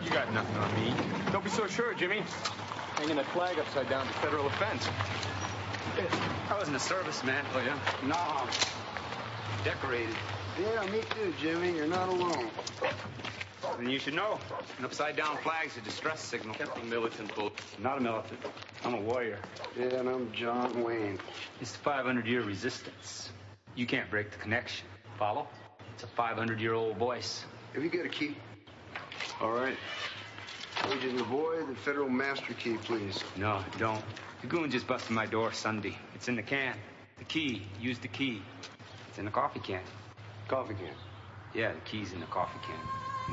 You got nothing on me. Don't be so sure, Jimmy. Hanging that flag upside down is a federal offense. I wasn't a serviceman. Oh, yeah? No. Decorated. Yeah, me too, Jimmy. You're not alone. Then you should know. An upside-down flag's a distress signal. Captain Militant bull. Not a militant. I'm a warrior. Yeah, and I'm John Wayne. It's the 500-year resistance. You can't break the connection. Follow? It's a 500-year-old voice. Have you got a key? All right. Agent Lavoy, the federal master key, please. No, don't. The goon just busted my door Sunday. It's in the can. The key. Use the key. It's in the coffee can. Coffee can. Yeah, the key's in the coffee can.